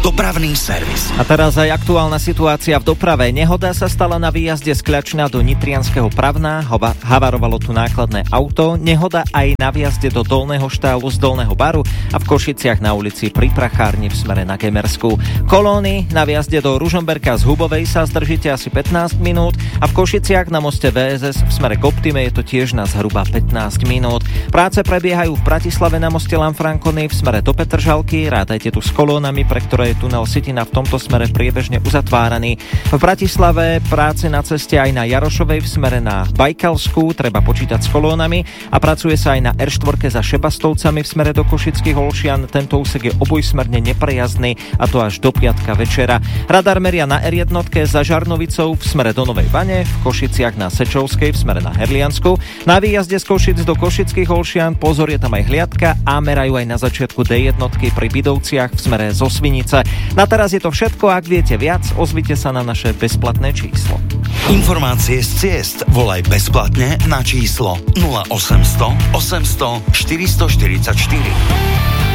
Dopravný servis. A teraz aj aktuálna situácia v doprave. Nehoda sa stala na výjazde z Kľačna do Nitrianskeho Pravná. Havarovalo tu nákladné auto. Nehoda aj na výjazde do Dolného Štálu z Dolného Baru a v Košiciach na ulici Pri Prachárni v smere na Gemersku. Kolóny na výjazde do Ružomberka z Hubovej sa zdržíte asi 15 minút a v Košiciach na moste VSS v smere k Optime je to tiež na zhruba 15 minút. Práce prebiehajú v Bratislave na moste Lanfrancony v smere do Petržalky. Rátajte tu s kolónami, pre ktoré je tunel Sitina v tomto smere priebežne uzatváraný. V Bratislave práce na ceste aj na Jarošovej v smere na Bajkalskú, treba počítať s kolónami a pracuje sa aj na R4 za Šebastovcami v smere do Košických Olšian. Tento úsek je obojsmerne neprejazdný a to až do piatka večera. Radar meria na R1 za Žarnovicou v smere do Novej Bane, v Košiciach na Sečovskej v smere na Herliansku. Na výjazde z Košic do Košických Olšian pozor, je tam aj hliadka a merajú aj na začiatku D1 pri Bidovciach v smere zo Svinice. Na teraz je to všetko, ak viete viac, ozvite sa na naše bezplatné číslo. Informácie z ciest volaj bezplatne na číslo 0800 800 444.